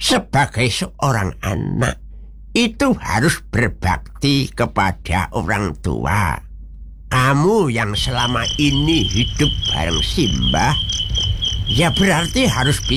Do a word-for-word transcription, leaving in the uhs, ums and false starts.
sebagai seorang anak itu harus berbakti kepada orang tua. Kamu yang selama ini hidup bareng Simbah, ya berarti harus bisa